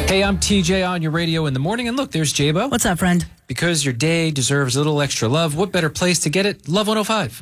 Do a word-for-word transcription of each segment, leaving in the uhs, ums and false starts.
Hey, I'm T J on your radio in the morning. And look, there's J-Bo. What's up, friend? Because your day deserves a little extra love, what better place to get it? Love one oh five.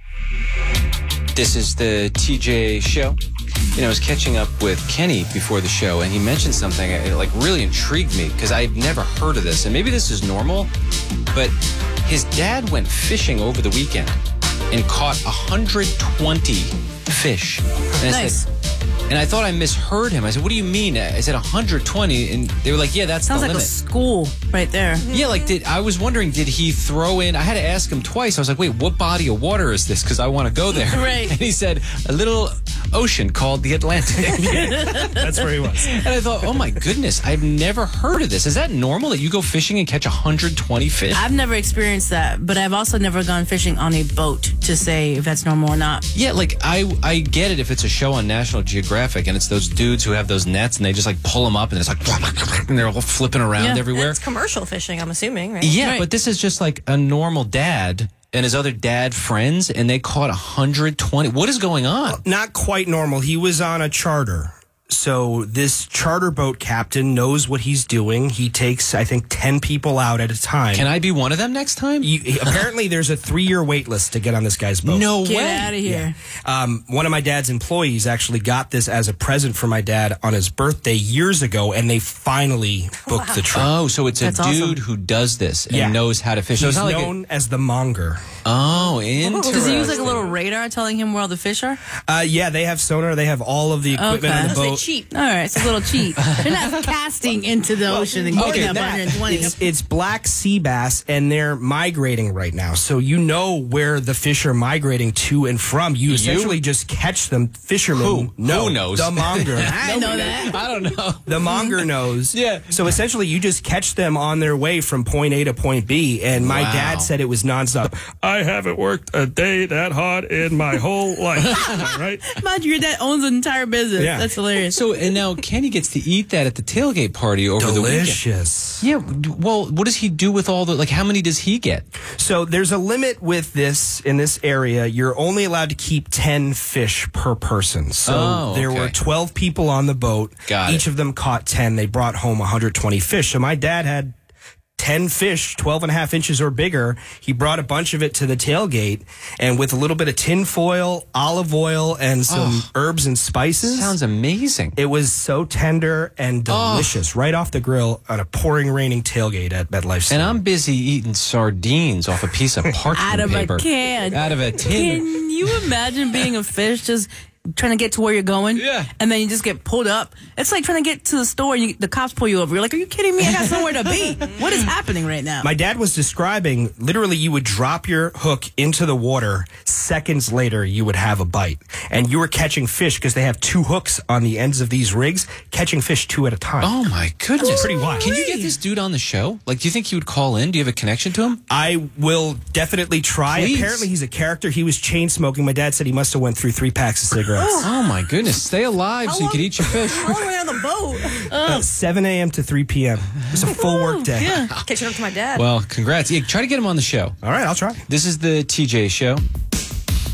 This is the T J show. You know, I was catching up with Kenny before the show, and he mentioned something that like really intrigued me because I've never heard of this. And maybe this is normal, but his dad went fishing over the weekend and caught one hundred twenty fish. And I Nice. said, and I thought I misheard him. I said, what do you mean? I said one hundred twenty, and they were like, yeah, that's Sounds the like limit. a school right there. Yeah, like, did I was wondering, did he throw in, I had to ask him twice. I was like, wait, what body of water is this? Because I want to go there. Right. And he said, a little ocean called the Atlantic. That's where he was. And I thought, oh my goodness, I've never heard of this. Is that normal that you go fishing and catch one hundred twenty fish? I've never experienced that, but I've also never gone fishing on a boat to say if that's normal or not. Yeah, like, I, I get it if it's a show on National Geographic and it's those dudes who have those nets and they just like pull them up and it's like, and they're all flipping around Yeah. everywhere. It's commercial fishing, I'm assuming, right? Yeah, Right. but this is just like a normal dad and his other dad friends, and they caught one hundred twenty. What is going on? Not quite normal. He was on a charter. So this charter boat captain knows what he's doing. He takes, I think, ten people out at a time. Can I be one of them next time? You, apparently, there's a three-year wait list to get on this guy's boat. No Get way. out of here. Um, one of my dad's employees actually got this as a present for my dad on his birthday years ago, and they finally booked the trip. Oh, so it's a That's dude awesome. who does this and Yeah. knows how to fish. So He's it's not like a- known as the monger. oh, interesting. Does he use like a little radar telling him where all the fish are? Uh, yeah, they have sonar. They have all of the equipment Okay. on the Unless they boat. cheat. All right, it's a little cheat. They're not casting into the ocean and Okay, getting up that- one hundred twenty. It's, it's black sea bass, and they're migrating right now. So you know where the fish are migrating to and from. You essentially just catch them. Fishermen Who? know. Who knows? The monger. I know that. I don't know. The monger knows. Yeah. So essentially, you just catch them on their way from point A to point B. And my Wow. dad said it was nonstop. I haven't worked a day that hard in my whole life. Right? Mind you, your dad owns an entire business. Yeah. That's hilarious. So, and now Kenny gets to eat that at the tailgate party over the weekend. Delicious. Yeah, well, what does he do with all the, like, how many does he get? So there's a limit with this in this area. You're only allowed to keep ten fish per person. So Oh, there okay. were twelve people on the boat. Got Each it. of them caught ten. They brought home one hundred twenty fish. So my dad had ten fish, twelve and a half inches or bigger. He brought a bunch of it to the tailgate, and with a little bit of tin foil, olive oil, and some herbs and spices. Sounds amazing. It was so tender and delicious, right off the grill on a pouring, raining tailgate at MetLife And Stadium. I'm busy eating sardines off a piece of parchment Out of paper. a can. Out of a tin. Can you imagine being a fish just trying to get to where you're going? Yeah. And then you just get pulled up. It's like trying to get to the store and you, the cops pull you over. You're like, are you kidding me? I got somewhere to be. What is happening right now? My dad was describing literally you would drop your hook into the water. Seconds later, you would have a bite. And you were catching fish because they have two hooks on the ends of these rigs, catching fish two at a time. Oh my goodness. That's pretty wild. Can you get this dude on the show? Like, do you think he would call in? Do you have a connection to him? I will definitely try. Please. Apparently, he's a character. He was chain smoking. My dad said he must have went through three packs of cigarettes. Oh my goodness. Stay alive so you long- can eat your fish. How long were you on the boat? Uh, seven a.m. to three p.m. It's a full work day. Yeah. Catching up to my dad. Well, congrats. Yeah, try to get him on the show. All right, I'll try. This is the T J show.